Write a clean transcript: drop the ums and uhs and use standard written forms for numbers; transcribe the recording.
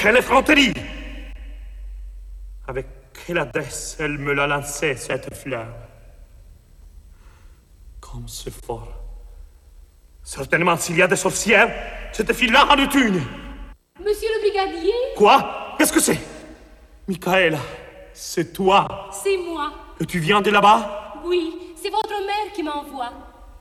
quelle effronterie! Avec quelle adresse elle me l'a lancée, cette fleur? Comme c'est fort. Certainement, s'il y a des sorcières, cette fille-là en est une. Monsieur le brigadier? Quoi? Qu'est-ce que c'est? Michaela, c'est toi? C'est moi. Et tu viens de là-bas? Oui, c'est votre mère qui m'envoie.